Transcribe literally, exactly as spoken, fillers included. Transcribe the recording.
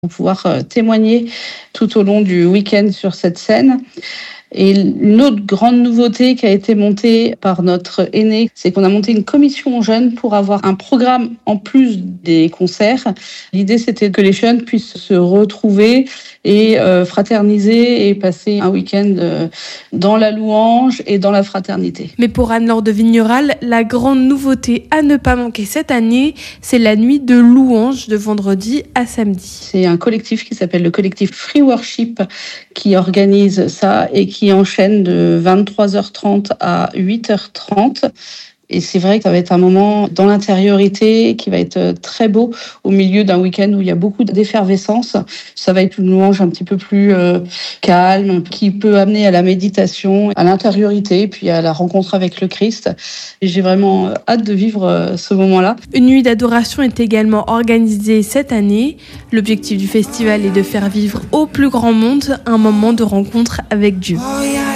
pour pouvoir euh, témoigner tout au long du week-end sur cette scène. Et une autre grande nouveauté qui a été montée par notre aîné, c'est qu'on a monté une commission jeunes pour avoir un programme en plus des concerts. L'idée, c'était que les jeunes puissent se retrouver et euh, fraterniser et passer un week-end euh, dans la louange et dans la fraternité. Mais pour Anne-Laure de Vigneral, la grande nouveauté à ne pas manquer cette année, c'est la nuit de louange de vendredi à samedi. C'est un collectif qui s'appelle le collectif Free Worship qui organise ça et qui enchaîne de vingt-trois heures trente à huit heures trente. Et c'est vrai que ça va être un moment dans l'intériorité qui va être très beau au milieu d'un week-end où il y a beaucoup d'effervescence. Ça va être une louange un petit peu plus euh, calme, qui peut amener à la méditation, à l'intériorité, puis à la rencontre avec le Christ. Et j'ai vraiment hâte de vivre euh, ce moment-là. Une nuit d'adoration est également organisée cette année. L'objectif du festival est de faire vivre au plus grand monde un moment de rencontre avec Dieu.